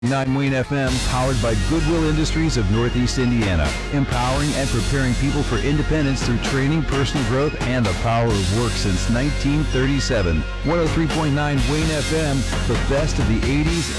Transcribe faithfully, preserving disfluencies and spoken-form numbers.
nine Wayne F M, powered by Goodwill Industries of Northeast Indiana, empowering and preparing people for independence through training, personal growth, and the power of work since nineteen thirty-seven. one oh three point nine Wayne F M, the best of the eighties